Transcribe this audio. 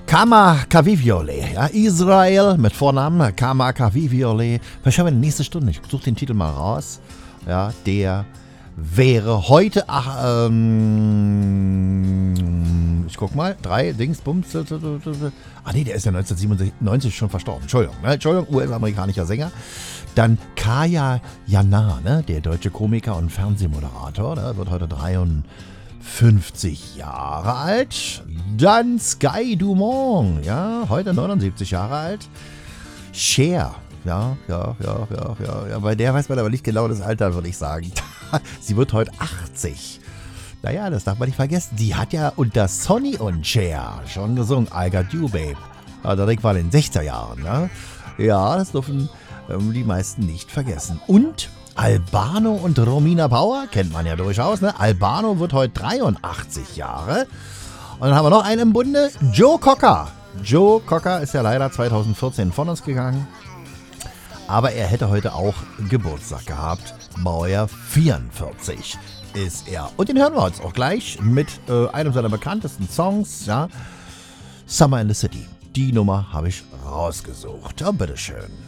Kama Kaviviole, ja, Israel mit Vornamen Kama Kaviviole. Vielleicht haben wir in der nächsten Stunde, ich suche den Titel mal raus, ja, der wäre heute, ich guck mal, 3 Dingsbums, der ist ja 1997 schon verstorben, Entschuldigung, US-amerikanischer Sänger. Dann Kaya Jana, ne, der deutsche Komiker und Fernsehmoderator, der wird heute 53 Jahre alt. Dann Sky Dumont, ja, heute 79 Jahre alt. Cher, ja, bei der weiß man aber nicht genau das Alter, würde ich sagen. Sie wird heute 80. Naja, das darf man nicht vergessen. Die hat ja unter Sonny und Cher schon gesungen, I Got You, Babe. Also, das war in den 60er Jahren, ne? Ja, das dürfen die meisten nicht vergessen. Und Albano und Romina Power, kennt man ja durchaus, ne? Albano wird heute 83 Jahre. Und dann haben wir noch einen im Bunde, Joe Cocker. Joe Cocker ist ja leider 2014 von uns gegangen. Aber er hätte heute auch Geburtstag gehabt. Baujahr 44 ist er. Und den hören wir jetzt auch gleich mit einem seiner bekanntesten Songs, ja? Summer in the City. Die Nummer habe ich rausgesucht. Ja, bitteschön.